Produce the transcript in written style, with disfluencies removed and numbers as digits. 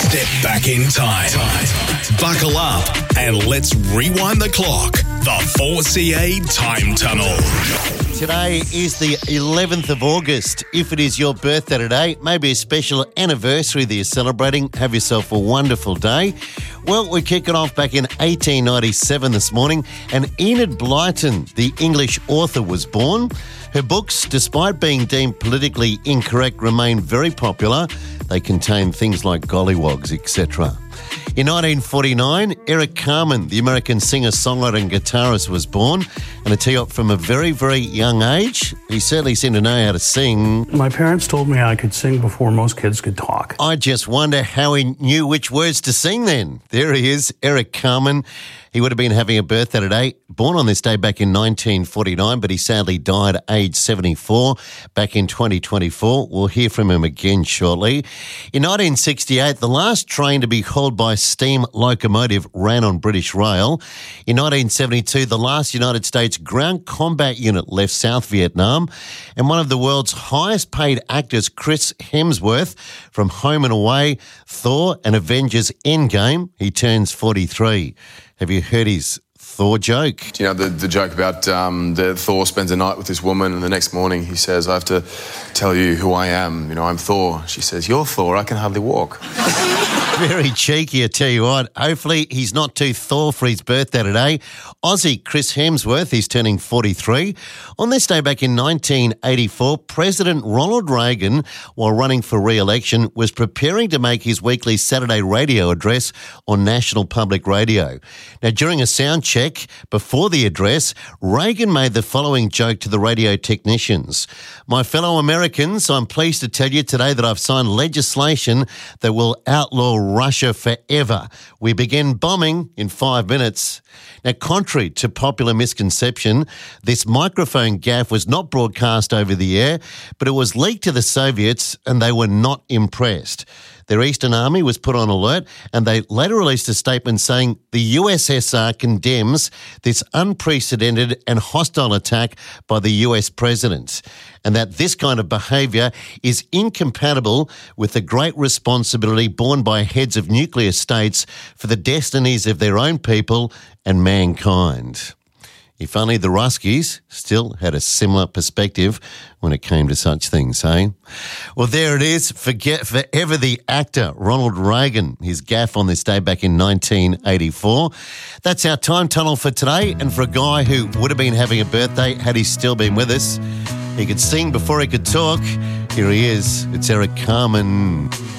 Step back in time. Buckle up and let's rewind the clock. The 4CA Time Tunnel. Today is the 11th of August. If it is your birthday today, maybe a special anniversary that you're celebrating, have yourself a wonderful day. Well, we kick it off back in 1897 this morning, and Enid Blyton, the English author, was born. Her books, despite being deemed politically incorrect, remain very popular. They contain things like gollywogs, etc. In 1949, Eric Carmen, the American singer-songwriter and guitarist, was born. And to tee up from a very, very young age, he certainly seemed to know how to sing. My parents told me I could sing before most kids could talk. I just wonder how he knew which words to sing then. There he is, Eric Carmen. He would have been having a birthday today, born on this day back in 1949, but he sadly died at age 74 back in 2024. We'll hear from him again shortly. In 1968, the last train to be hauled by steam locomotive ran on British Rail. In 1972, the last United States ground combat unit left South Vietnam. And one of the world's highest paid actors, Chris Hemsworth, from Home and Away, Thor and Avengers Endgame, he turns 43. Have you heard his Thor joke? Do you know the joke about that Thor spends a night with this woman and the next morning he says, I have to tell you who I am. You know, I'm Thor. She says, you're Thor, I can hardly walk. Very cheeky, I tell you what. Hopefully he's not too Thor for his birthday today. Aussie Chris Hemsworth, he's turning 43. On this day back in 1984, President Ronald Reagan, while running for re-election, was preparing to make his weekly Saturday radio address on National Public Radio. Now, during a sound check before the address, Reagan made the following joke to the radio technicians. My fellow Americans, I'm pleased to tell you today that I've signed legislation that will outlaw Russia forever. We begin bombing in 5 minutes. Now, contrary to popular misconception, this microphone gaffe was not broadcast over the air, but it was leaked to the Soviets and they were not impressed. Their Eastern Army was put on alert and they later released a statement saying the USSR condemns this unprecedented and hostile attack by the US president and that this kind of behaviour is incompatible with the great responsibility borne by heads of nuclear states for the destinies of their own people and mankind. If only the Ruskies still had a similar perspective when it came to such things, eh? Well, there it is. Forget forever the actor Ronald Reagan, his gaffe on this day back in 1984. That's our time tunnel for today. And for a guy who would have been having a birthday had he still been with us, he could sing before he could talk. Here he is. It's Eric Carmen.